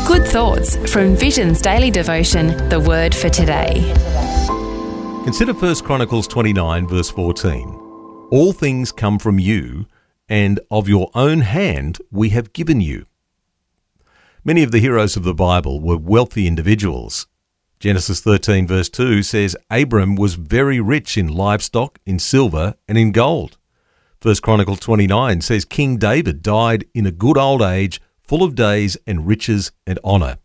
Good thoughts from Vision's daily devotion, The Word for Today. Consider 1 Chronicles 29 verse 14. All things come from you, and of your own hand we have given you. Many of the heroes of the Bible were wealthy individuals. Genesis 13 verse 2 says Abram was very rich in livestock, in silver, and in gold. 1 Chronicles 29 says King David died in a good old age, full of days and riches and honour.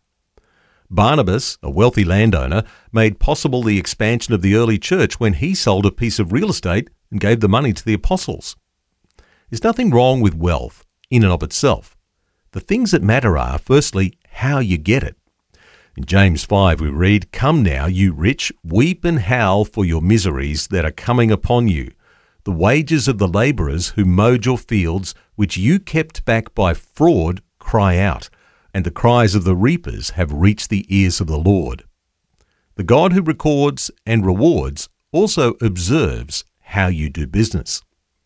Barnabas, a wealthy landowner, made possible the expansion of the early church when he sold a piece of real estate and gave the money to the apostles. There's nothing wrong with wealth in and of itself. The things that matter are, firstly, how you get it. In James 5 we read, "Come now, you rich, weep and howl for your miseries that are coming upon you. The wages of the labourers who mowed your fields, which you kept back by fraud, cry out, and the cries of the reapers have reached the ears of the Lord." The God who records and rewards also observes how you do business.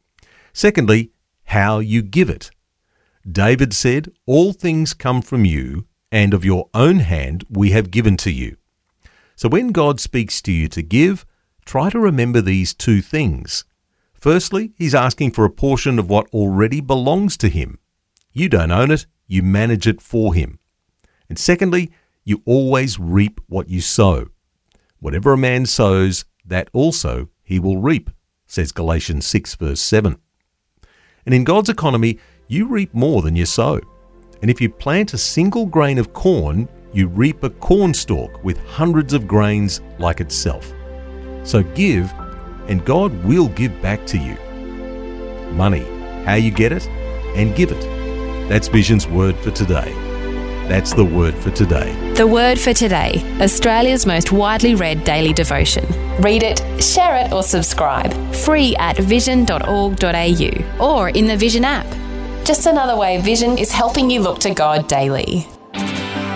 Secondly, how you give it. David said, "All things come from you, and of your own hand we have given to you." So when God speaks to you to give, try to remember these two things. Firstly, he's asking for a portion of what already belongs to him. You don't own it, you manage it for him. And secondly, you always reap what you sow. Whatever a man sows, that also he will reap, says Galatians 6 verse 7. And in God's economy, you reap more than you sow. And if you plant a single grain of corn, you reap a cornstalk with hundreds of grains like itself. So give, and God will give back to you. Money, how you get it, and give it. That's Vision's Word for Today. That's the Word for Today. The Word for Today, Australia's most widely read daily devotion. Read it, share it or subscribe. Free at vision.org.au or in the Vision app. Just another way Vision is helping you look to God daily.